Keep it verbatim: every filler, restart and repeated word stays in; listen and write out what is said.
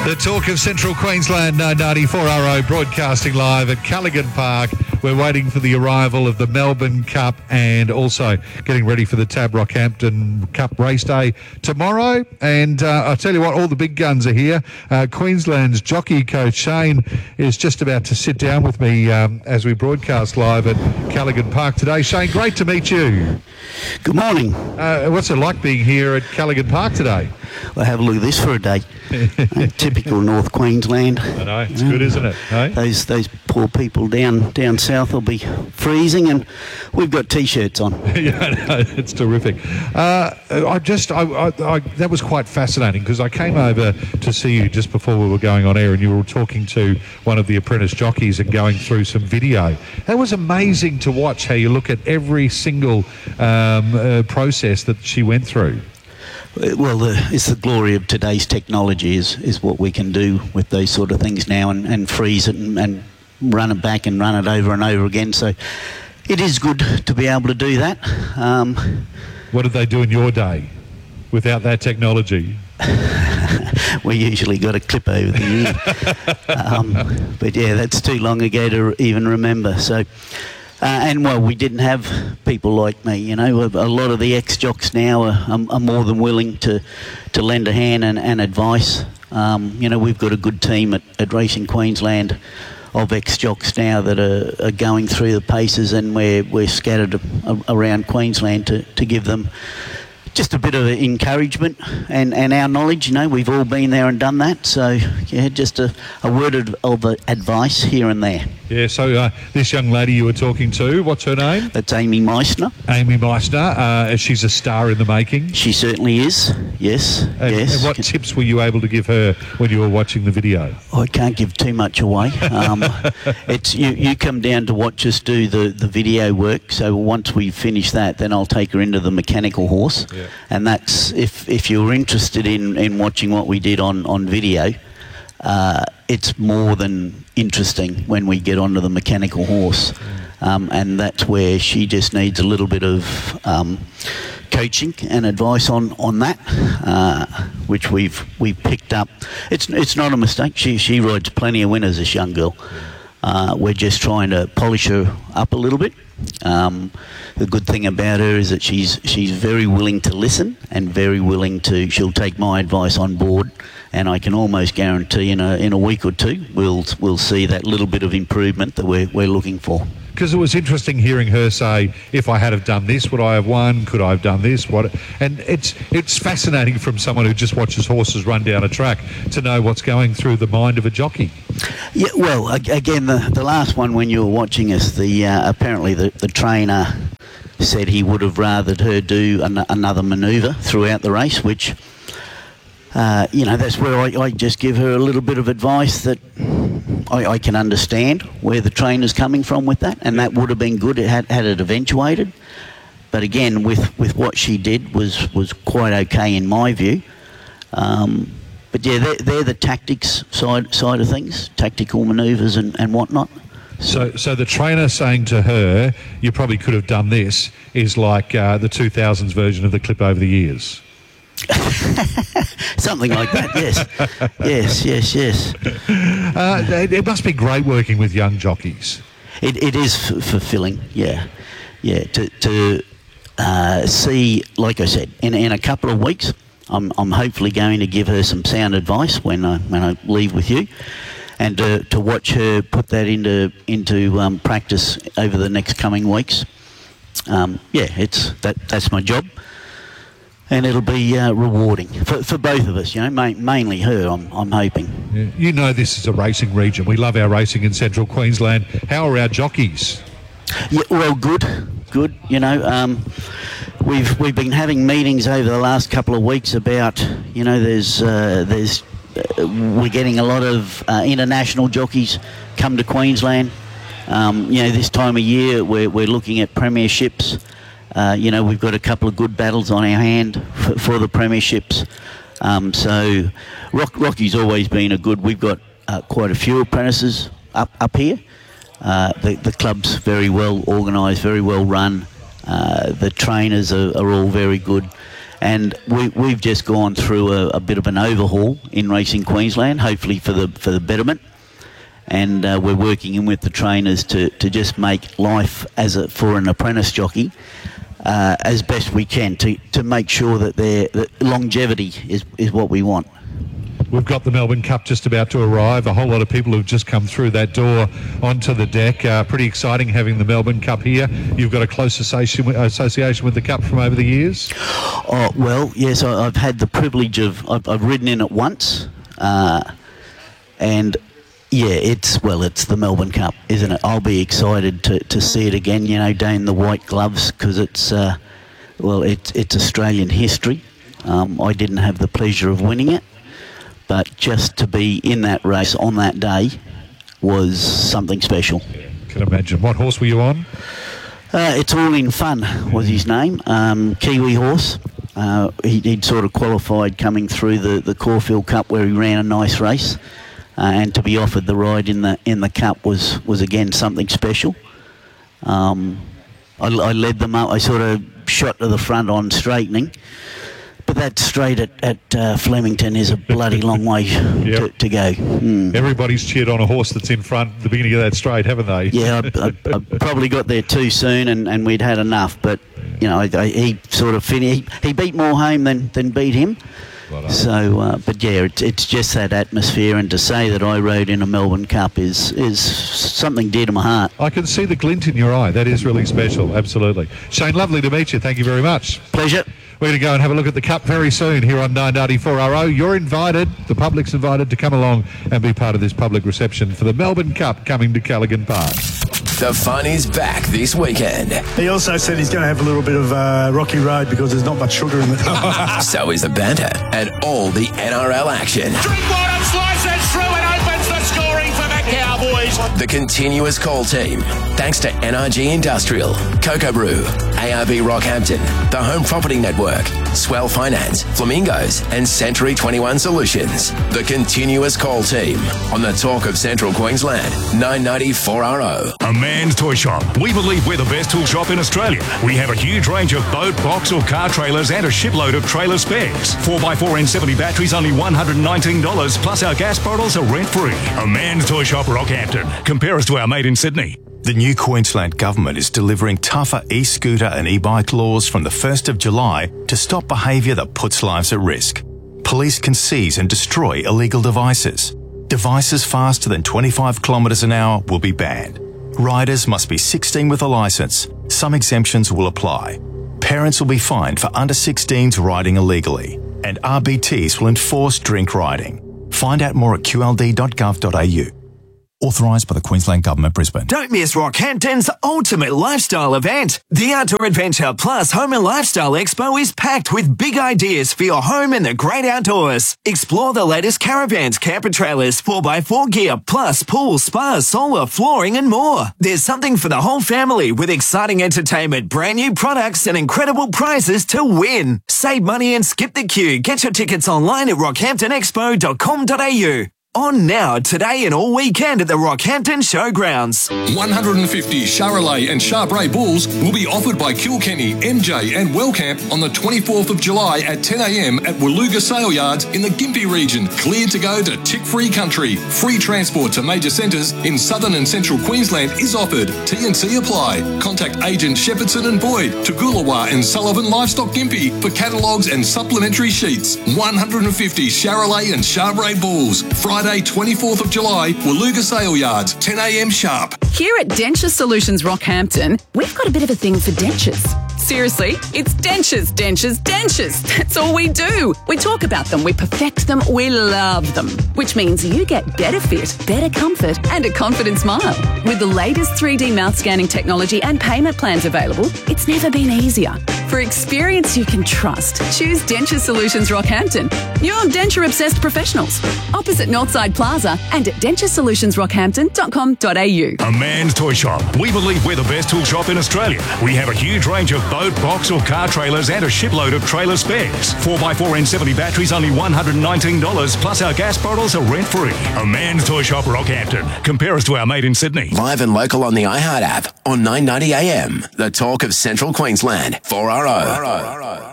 The talk of Central Queensland, nine ninety-four R O, broadcasting live at Callaghan Park. We're waiting for the arrival of the Melbourne Cup and also getting ready for the Tab Rockhampton Cup race day tomorrow. And uh, I'll tell you what, all the big guns are here. Uh, Queensland's jockey coach Shane is just about to sit down with me um, as we broadcast live at Callaghan Park today. Shane, great to meet you. Good morning. Uh, what's it like being here at Callaghan Park today? Well, have a look at this for a day. uh, typical North Queensland. I know, it's you good, know, isn't it? Hey? Those those poor people down down south will be freezing, and we've got T-shirts on. Yeah, no, it's terrific. Uh, I just, I, I, I, that was quite fascinating because I came over to see you just before we were going on air, and you were talking to one of the apprentice jockeys and going through some video. That was amazing to watch how you look at every single um, uh, process that she went through. Well, the, it's the glory of today's technology is, is what we can do with those sort of things now, and, and freeze it and, and run it back and run it over and over again. So it is good to be able to do that. Um, what did they do in your day without that technology? We usually got a clip over the ear. um, but yeah, that's too long ago to even remember. So. Uh, and, well, we didn't have people like me, you know. A lot of the ex-jocks now are, are, are more than willing to, to lend a hand and, and advice. Um, you know, we've got a good team at, at Racing Queensland of ex-jocks now that are, are going through the paces, and we're, we're scattered around Queensland to, to give them just a bit of encouragement and, and our knowledge. You know, we've all been there and done that. So, yeah, just a, a word of, of advice here and there. Yeah, so uh, this young lady you were talking to, what's her name? That's Amy Meissner. Amy Meissner. Uh, she's a star in the making. She certainly is, yes. And, yes. and what tips were you able to give her when you were watching the video? I can't give too much away. Um, it's you, you come down to watch us do the, the video work. So once we finish that, then I'll take her into the mechanical horse. Yeah. And that's, if, if you're interested in, in watching what we did on, on video, uh, it's more than interesting when we get onto the mechanical horse. Um, and that's where she just needs a little bit of um, coaching and advice on, on that, uh, which we've we've picked up. It's it's not a mistake. She, she rides plenty of winners, this young girl. Uh, we're just trying to polish her up a little bit. Um, the good thing about her is that she's she's very willing to listen and very willing to. She'll take my advice on board, and I can almost guarantee in a in a week or two we'll we'll see that little bit of improvement that we're we're looking for. Because it was interesting hearing her say, if I had have done this, would I have won? Could I have done this? What? And it's it's fascinating from someone who just watches horses run down a track to know what's going through the mind of a jockey. Yeah, well, again, the, the last one when you were watching us, the uh, apparently the, the trainer said he would have rathered her do an, another manoeuvre throughout the race, which, uh, you know, that's where I, I just give her a little bit of advice that I, I can understand where the trainer's coming from with that, and that would have been good had, had it eventuated. But again, with, with what she did was, was quite okay in my view. Um, but yeah, they're, they're the tactics side side of things, tactical manoeuvres and, and whatnot. So, so the trainer saying to her, "You probably could have done this," is like uh, the two thousands version of the clip over the years. Something like that, yes. Yes, yes, yes. Uh, it, it must be great working with young jockeys. It, it is f- fulfilling, yeah. Yeah, to, to uh, see, like I said, in, in a couple of weeks, I'm, I'm hopefully going to give her some sound advice when I, when I leave with you, and to, to watch her put that into, into um, practice over the next coming weeks. Um, yeah, it's that that's my job. And it'll be uh, rewarding for, for both of us, you know, ma- mainly her, I'm, I'm hoping. Yeah. You know this is a racing region. We love our racing in Central Queensland. How are our jockeys? Yeah, well, good, good. You know, um, we've we've been having meetings over the last couple of weeks about, you know, there's uh, there's uh, we're getting a lot of uh, international jockeys come to Queensland. Um, you know, this time of year we're we're looking at premierships. Uh, you know, we've got a couple of good battles on our hand for, for the premierships. Um, so Rock, Rocky's always been a good... We've got uh, quite a few apprentices up up here. Uh, the, the club's very well organised, very well run. Uh, the trainers are, are all very good. And we, we've just gone through a, a bit of an overhaul in Racing Queensland, hopefully for the for the betterment. And uh, we're working in with the trainers to, to just make life as a, for an apprentice jockey uh, as best we can to, to make sure that their that longevity is, is what we want. We've got the Melbourne Cup just about to arrive. A whole lot of people have just come through that door onto the deck. Uh, pretty exciting having the Melbourne Cup here. You've got a close association with, association with the Cup from over the years? Oh, well, yes, I, I've had the privilege of... I've, I've ridden in it once. Uh, and, yeah, it's, well, it's the Melbourne Cup, isn't it? I'll be excited to, to see it again, you know, don the white gloves, because it's, uh, well, it's, it's Australian history. Um, I didn't have the pleasure of winning it. But just to be in that race on that day was something special. Yeah, can imagine. What horse were you on? Uh, it's All In Fun was his name. Um, Kiwi horse. Uh, he, he'd sort of qualified coming through the, the Caulfield Cup where he ran a nice race. Uh, and to be offered the ride in the in the Cup was, was again something special. Um, I, I led them up. I sort of shot to the front on straightening. But that straight at, at uh, Flemington is a bloody long way yep. to, to go. Mm. Everybody's cheered on a horse that's in front at the beginning of that straight, haven't they? Yeah, I, I, I probably got there too soon and, and we'd had enough. But, you know, I, I, he sort of finished. He, he beat more home than, than beat him. Well so, uh, but yeah, it's, it's just that atmosphere. And to say that I rode in a Melbourne Cup is, is something dear to my heart. I can see the glint in your eye. That is really special. Absolutely. Shane, lovely to meet you. Thank you very much. Pleasure. We're going to go and have a look at the Cup very soon here on nine ninety-four R O. You're invited, the public's invited to come along and be part of this public reception for the Melbourne Cup coming to Callaghan Park. The fun is back this weekend. He also said he's going to have a little bit of uh, rocky road because there's not much sugar in it. So is the banter and all the N R L action. Drinkwater slices through and opens the scoring for the Cowboys. The continuous call team, thanks to N R G Industrial, Cocoa Brew, A R B Rockhampton, the Home Property Network, Swell Finance, Flamingos, and Century twenty-one Solutions. The continuous call team on the Talk of Central Queensland, nine ninety-four R O. A Man's Toy Shop. We believe we're the best tool shop in Australia. We have a huge range of boat, box or car trailers and a shipload of trailer spares. four by four N seventy batteries only one hundred nineteen dollars, plus our gas bottles are rent free. A Man's Toy Shop Rockhampton. Compare us to our mate in Sydney. The new Queensland Government is delivering tougher e-scooter and e-bike laws from the first of July to stop behaviour that puts lives at risk. Police can seize and destroy illegal devices. Devices faster than twenty-five kilometres an hour will be banned. Riders must be sixteen with a licence. Some exemptions will apply. Parents will be fined for under sixteens riding illegally. And R B Ts will enforce drink riding. Find out more at q l d dot gov dot a u. Authorised by the Queensland Government, Brisbane. Don't miss Rockhampton's ultimate lifestyle event. The Outdoor Adventure Plus Home and Lifestyle Expo is packed with big ideas for your home and the great outdoors. Explore the latest caravans, camper trailers, four by four gear, plus pool, spas, solar, flooring and more. There's something for the whole family with exciting entertainment, brand new products and incredible prizes to win. Save money and skip the queue. Get your tickets online at rockhampton expo dot com dot a u. On now, today and all weekend at the Rockhampton Showgrounds. one hundred fifty Charolais and Charbray bulls will be offered by Kilkenny, M J and Wellcamp on the twenty-fourth of July at ten a m at Woluga Sale Yards in the Gympie region. Cleared to go to tick-free country. Free transport to major centres in southern and central Queensland is offered. T and C apply. Contact agent Shepherdson and Boyd, Toogoolawah and Sullivan Livestock Gympie for catalogues and supplementary sheets. one hundred fifty Charolais and Charbray bulls. Friday twenty-fourth of July, Woluga Sale Yards, ten a m sharp. Here at Denture Solutions Rockhampton, we've got a bit of a thing for dentures. Seriously, it's dentures, dentures, dentures. That's all we do. We talk about them, we perfect them, we love them. Which means you get better fit, better comfort, and a confident smile. With the latest three D mouth scanning technology and payment plans available, it's never been easier. For experience you can trust, choose Denture Solutions Rockhampton. You're denture-obsessed professionals. Opposite Northside Plaza and at denture solutions rockhampton dot com dot a u. A Man's Toy Shop. We believe we're the best tool shop in Australia. We have a huge range of boat, box or car trailers and a shipload of trailer spares. four by four N seventy batteries only one hundred nineteen dollars, plus our gas bottles are rent free. A Man's Toy Shop Rockhampton. Compare us to our mate in Sydney. Live and local on the iHeart app on nine ninety a m. The Talk of Central Queensland, four R O.